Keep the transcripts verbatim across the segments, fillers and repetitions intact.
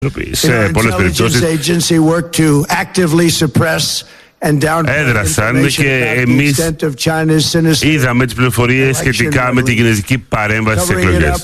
Σε πολλές περιπτώσεις έδρασαν και εμείς είδαμε τις πληροφορίες σχετικά με την κινέζικη παρέμβαση στις εκλογές.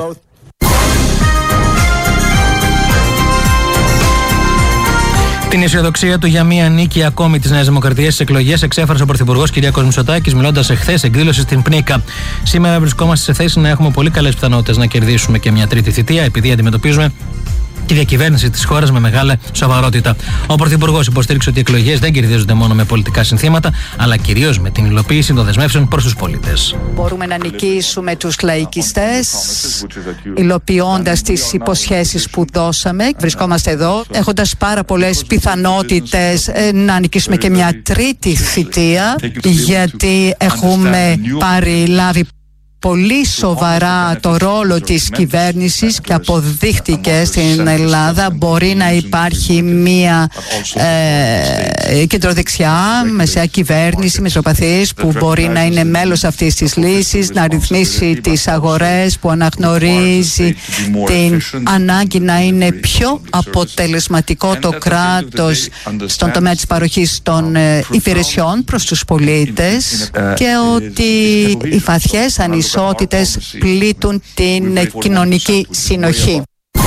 Την αισιοδοξία του για μία νίκη ακόμη της Νέας Δημοκρατίας στις εκλογές εξέφρασε ο Πρωθυπουργός κ. Μητσοτάκης, μιλώντας εχθές εκδήλωση στην Πνίκα. Σήμερα βρισκόμαστε σε θέση να έχουμε πολύ καλές πιθανότητες να κερδίσουμε και μια τρίτη θητεία, επειδή αντιμετωπίζουμε τη διακυβέρνηση της χώρας με μεγάλη σοβαρότητα. Ο Πρωθυπουργός υποστήριξε ότι οι εκλογές δεν κερδίζονται μόνο με πολιτικά συνθήματα, αλλά κυρίως με την υλοποίηση των δεσμεύσεων προς τους πολίτες. Μπορούμε να νικήσουμε τους λαϊκιστές, υλοποιώντας τις υποσχέσεις που δώσαμε. Βρισκόμαστε εδώ, έχοντας πάρα πολλές πιθανότητες να νικήσουμε και μια τρίτη θητεία, γιατί έχουμε πάρει λάβει πολύ σοβαρά το ρόλο της κυβέρνησης και αποδείχτηκε στην Ελλάδα. Μπορεί να υπάρχει μία ε, κεντροδεξιά μεσαία κυβέρνηση μεσοπαθής που μπορεί να είναι μέλος αυτής της λύσης, να ρυθμίσει τις αγορές, που αναγνωρίζει την ανάγκη να είναι πιο αποτελεσματικό το κράτος στον τομέα της παροχής των ε, υπηρεσιών προς τους πολίτες, και ότι οι βαθιές ανισότητες πλήττουν την κοινωνική συνοχή.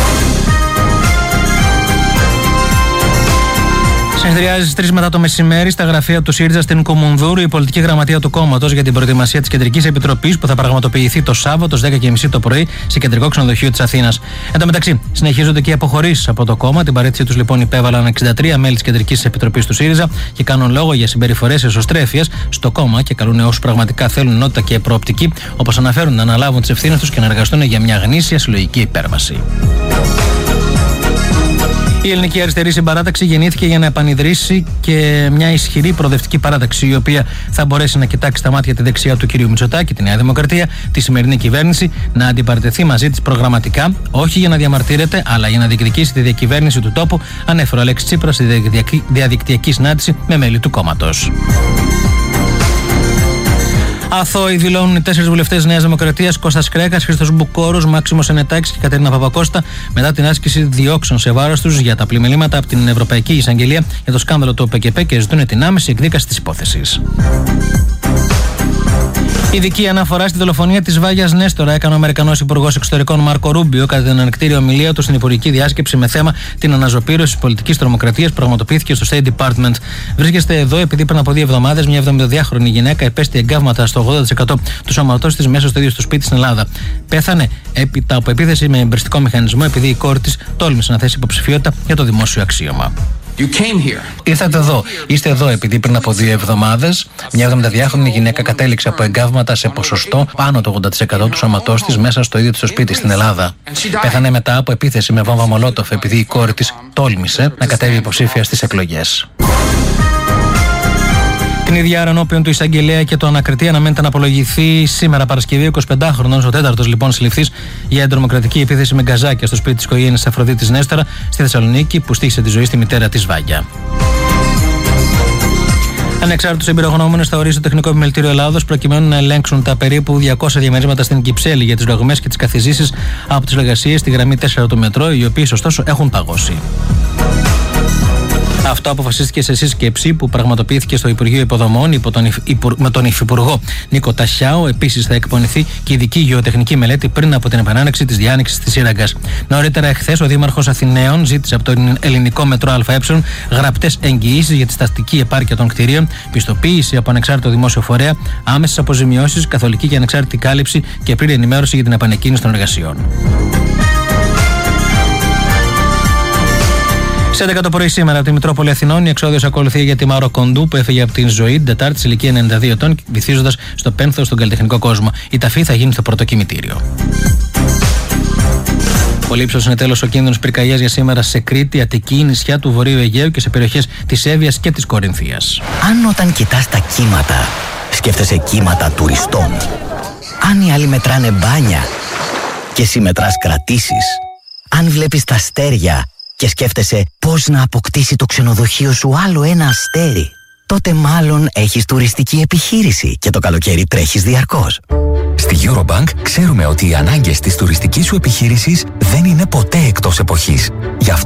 Συνεδριάζει στις τρεις μετά το μεσημέρι στα γραφεία του ΣΥΡΙΖΑ στην Κουμουνδούρου η πολιτική γραμματεία του κόμματος για την προετοιμασία της Κεντρικής Επιτροπής που θα πραγματοποιηθεί το Σάββατο στις δέκα και μισή το πρωί σε κεντρικό ξενοδοχείο της Αθήνας. Εν τω μεταξύ, συνεχίζονται και οι αποχωρήσεις από το κόμμα. Την παρέτησή τους λοιπόν υπέβαλαν εξήντα τρία μέλη της Κεντρικής Επιτροπής του ΣΥΡΙΖΑ και κάνουν λόγο για συμπεριφορές εσωστρέφειας στο κόμμα και καλούν όσους πραγματικά θέλουν ενότητα και προοπτική, όπως αναφέρουν, να αναλάβουν τις ευθύνες τους και να εργαστούν για μια γνήσια συλλογική υπέρβαση. Η Ελληνική Αριστερή Συμπαράταξη γεννήθηκε για να επανιδρύσει και μια ισχυρή προοδευτική παράταξη, η οποία θα μπορέσει να κοιτάξει στα μάτια τη δεξιά του κ. Μητσοτάκη, τη Νέα Δημοκρατία, τη σημερινή κυβέρνηση, να αντιπαρατεθεί μαζί της προγραμματικά, όχι για να διαμαρτύρεται, αλλά για να διεκδικήσει τη διακυβέρνηση του τόπου, ανέφερε ο Αλέξης Τσίπρας στη διαδικτυακή συνάντηση με μέλη του κόμματος. Αθώοι δηλώνουν οι τέσσερις βουλευτές Νέας Δημοκρατίας, Κώστας Κρέκας, Χρήστος Μπουκόρος, Μάξιμος Ενετάκης και Κατερίνα Παπακώστα, μετά την άσκηση διώξεων σε βάρος τους για τα πλημελήματα από την Ευρωπαϊκή Εισαγγελία για το σκάνδαλο του ΟΠΕΚΕΠΕ και ζητούν την άμεση εκδίκαση της υπόθεσης. Ειδική αναφορά στη δολοφονία της Βάγιας Νέστορα έκανε ο Αμερικανός Υπουργός Εξωτερικών Μάρκο Ρούμπιο κατά την ανεκτήρη ομιλία του στην Υπουργική Διάσκεψη με θέμα την αναζωπήρωση της πολιτικής τρομοκρατίας που πραγματοποιήθηκε στο State Department. Βρίσκεστε εδώ επειδή πριν από δύο εβδομάδες μια εβδομηνταδυάχρονη γυναίκα επέστη εγκάβματα στο ογδόντα τοις εκατό του σώματός της μέσα στο ίδιο στο σπίτι στην Ελλάδα. Πέθανε έπειτα από επίθεση με εμπριστικό μηχανισμό επειδή η κόρη της τόλμησε να θέσει υποψηφιότητα για το δημόσιο αξίωμα. Ήρθατε εδώ. Είστε εδώ επειδή πριν από δύο εβδομάδες μια εβδομηνταδυάχρονη γυναίκα κατέληξε από εγκάβματα σε ποσοστό πάνω το ογδόντα τοις εκατό του σώματός της μέσα στο ίδιο το σπίτι στην Ελλάδα. Πέθανε μετά από επίθεση με βόμβα Μολότοφ επειδή η κόρη της τόλμησε να κατέβει υποψήφια στις εκλογές. Την ίδια ώρα, ενώπιον του εισαγγελέα και το ανακριτή, αναμένεται να απολογηθεί σήμερα Παρασκευή, εικοσιπεντάχρονος, ο τέταρτος λοιπόν συλληφθής για εντρομοκρατική επίθεση με γκαζάκια στο σπίτι της οικογένειας Αφροδίτης Νέστορα στη Θεσσαλονίκη, που στήχησε τη ζωή στη μητέρα της Βάγια. Ανεξάρτητους εμπειρογνώμονες θα ορίσει το Τεχνικό Επιμελητήριο Ελλάδος προκειμένου να ελέγξουν τα περίπου διακόσια διαμερίσματα στην Κυψέλη για τις ρογμές και τις καθιζήσεις από τις εργασίες στη γραμμή τέσσερα του μετρό, οι οποίες ωστόσο έχουν παγώσει. Αυτό αποφασίστηκε σε σύσκεψη που πραγματοποιήθηκε στο Υπουργείο Υποδομών υπό τον Υφυπουργό, με τον Υφυπουργό Νίκο Τασιάου. Επίσης, θα εκπονηθεί και ειδική γεωτεχνική μελέτη πριν από την επανάνοιξη της διάνοιξης της σύραγγας. Νωρίτερα, εχθές, ο Δήμαρχος Αθηναίων ζήτησε από το ελληνικό μετρό ΑΕ γραπτές εγγυήσεις για τη στατική επάρκεια των κτηρίων, πιστοποίηση από ανεξάρτητο δημόσιο φορέα, άμεσες αποζημιώσεις, καθολική και ανεξάρτητη κάλυψη και πλήρη ενημέρωση για την επανεκκίνηση των εργασιών. Σε έντεκα το πρωί σήμερα, από τη Μητρόπολη Αθηνών, η εξόδιος ακολουθεί για τη Μάρο Κοντού, που έφυγε από την ζωή την Τετάρτη σε ηλικία ενενήντα δύο ετών, βυθίζοντας στο πένθος στον καλλιτεχνικό κόσμο. Η ταφή θα γίνει στο πρωτοκημητήριο. Πολύ ύψος είναι τέλος ο κίνδυνος πυρκαγιάς για σήμερα σε Κρήτη, Αττική, νησιά του Βορείου Αιγαίου και σε περιοχές της Εύβοιας και της Κορινθίας. Αν όταν κοιτάς τα κύματα, σκέφτεσαι κύματα τουριστών. Αν οι άλλοι μετράνε μπάνια και εσύ μετράς κρατήσεις. Αν βλέπεις τα αστέρια και σκέφτεσαι πώς να αποκτήσει το ξενοδοχείο σου άλλο ένα αστέρι. τότε μάλλον έχεις τουριστική επιχείρηση και το καλοκαίρι τρέχεις διαρκώς. Στη Eurobank ξέρουμε ότι οι ανάγκες της τουριστικής σου επιχείρησης δεν είναι ποτέ εκτός εποχής. Γι' αυτό